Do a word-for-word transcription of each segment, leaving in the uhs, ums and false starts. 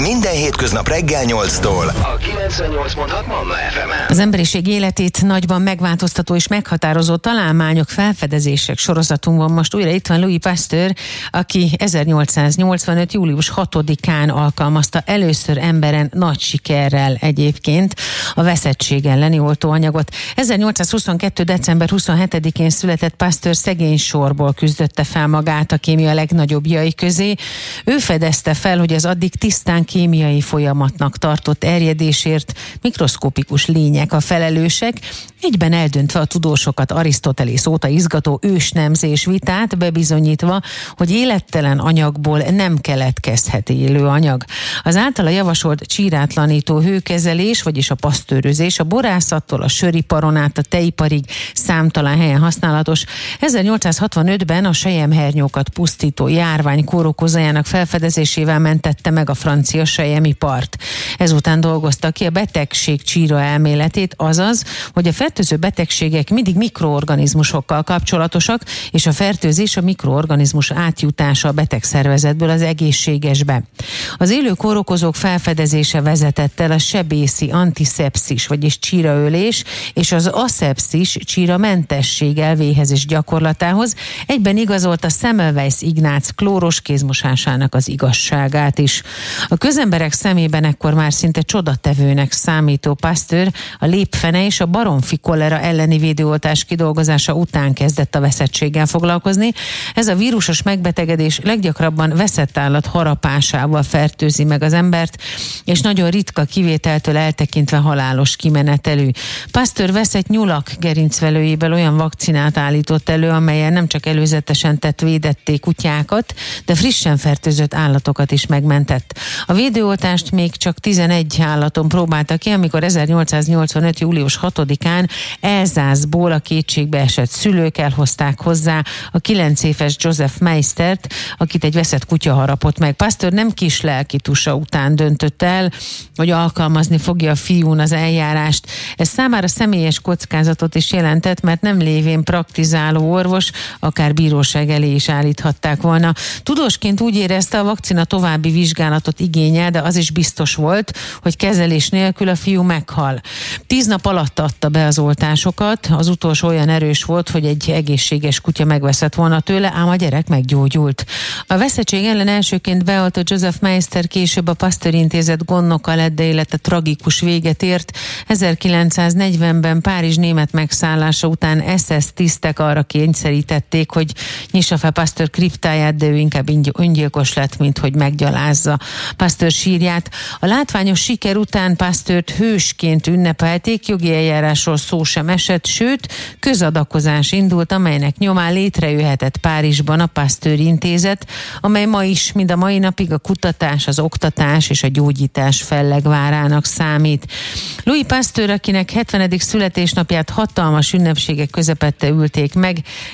Minden hétköznap reggel nyolctól a kilencvennyolc pont hat Manna ef emen. Az emberiség életét nagyban megváltoztató és meghatározó találmányok, felfedezések sorozatunkban most újra itt van Louis Pasteur, aki ezernyolcszáznyolcvanöt. július hatodikán alkalmazta először emberen nagy sikerrel egyébként a veszettség elleni oltóanyagot. ezernyolcszázhuszonkettő. december huszonhetedikén született Pasteur szegény sorból küzdötte fel magát a kémia legnagyobbjai közé. Ő fedezte fel, hogy az addig tisztán kémiai folyamatnak tartott erjedésért mikroszkopikus lények a felelősek, egyben eldöntve a tudósokat Arisztotelész óta izgató ősnemzés vitát, bebizonyítva, hogy élettelen anyagból nem keletkezhet élő anyag. Az általa javasolt csírátlanító hőkezelés, vagyis a pasztőrözés a borászattól a söriparon át a tejiparig számtalan helyen használatos. ezernyolcszázhatvanötben a selyemhernyókat pusztító járvány kórokozójának felfedezésével mentette meg a francia selyemipart. Ezután dolgozta ki a betegség csíra elméletét, azaz, hogy a fertőző betegségek mindig mikroorganizmusokkal kapcsolatosak, és a fertőzés a mikroorganizmus átjutása a betegszervezetből az egészségesbe. Az élő kórokozók felfedezése vezetett el a sebészi antiszepszis, vagyis csíraölés, és az aszepszis csíramentesség elvéhez és gyakorlatához, egyben igazolta Semmelweis Ignác klóros kézmosásának az igazságát is. A közemberek szemében ekkor már szinte csodatevőnek számító Pasteur a lépfene és a baromfi kolera elleni védőoltás kidolgozása után kezdett a veszettséggel foglalkozni. Ez a vírusos megbetegedés leggyakrabban veszett állat harapásával fertőzi meg az embert, és nagyon ritka kivételtől eltekintve halálos kimenetelű. Pasteur veszett nyulak gerincvelőjéből olyan vakcinát állított elő, amelyen nem csak előzetesen tett védetté kutyákat, de frissen fertőzött állatokat is megmentett. A védőoltást még csak tizenegy állaton próbálta ki, amikor ezernyolcszáznyolcvanöt. július hatodikán Elzászból a kétségbe esett szülők elhozták hozzá a kilenc éves Joseph Meistert, akit egy veszett kutya harapott meg. Pasteur nem kis lelkitusa után döntött el, hogy alkalmazni fogja a fiún az eljárást. Ez számára személyes kockázatot is jelentett, mert nem lévén praktizáló orvos, akár bíróság elé is állíthatták volna. Tudósként úgy érezte, a vakcina további vizsgálatot igényel, de az is biztos volt, hogy kezelés nélkül a fiú meghal. Tíz nap alatt adta be az oltásokat, az utolsó olyan erős volt, hogy egy egészséges kutya megveszett volna tőle, ám a gyerek meggyógyult. A veszettség ellen elsőként beoltott Joseph Meister később a Pasteur intézet gondnoka lett, de élete tragikus véget ért. ezerkilencszáznegyvenben Párizs német megszállása után es es tisztek arra kényszerítették, hogy nyissa fel Pasteur kriptáját, de ő inkább öngyilkos lett, mint hogy meggyalázza Pasteur sírját. A látványos siker után Pasteurt hősként ünnepelték, jogi eljárásról szó sem esett, sőt, közadakozás indult, amelynek nyomán létrejöhetett Párizsban a Pasteur intézet, amely ma is, mind a mai napig a kutatás, az oktatás és a gyógyítás fellegvárának számít. Louis Pasteur, akinek hetvenedik születésnapját hatalmas ünnepségek közepette ülték meg,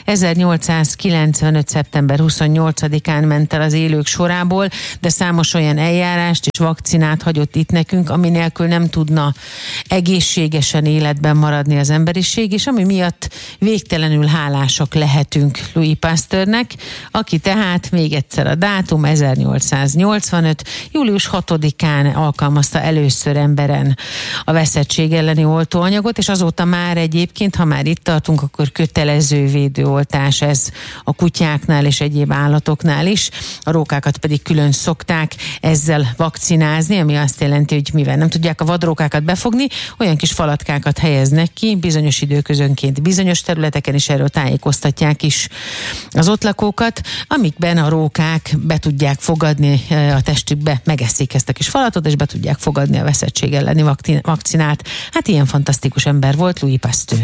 ezernyolcszázkilencvenöt. szeptember huszonnyolcadikán ment el az élők sorából, de számos olyan eljárást és vakcinát hagyott itt nekünk, ami nélkül nem tudna egészségesen életben maradni az emberiség, és ami miatt végtelenül hálásak lehetünk Louis Pasteurnek, aki tehát, még egyszer a dátum, ezernyolcszáznyolcvanöt. július hatodikán alkalmazta először emberen a veszettség elleni oltóanyagot, és azóta már egyébként, ha már itt tartunk, akkor kötelező védőoltás ez a kutyáknál és egyéb állatoknál is. A rókákat pedig külön szokták ezzel vakcinázni, ami azt jelenti, hogy mivel nem tudják a vadrókákat befogni, olyan kis falatkákat helyeznek ki, bizonyos időközönként bizonyos területeken is erről tájékoztatják is az ott lakókat, amikben a rókák be tudják fogadni a testükbe, megeszik ezt a kis falatot, és be tudják fogadni a veszettség elleni vakcinát. Hát ilyen fantasztikus ember volt Louis Pasteur.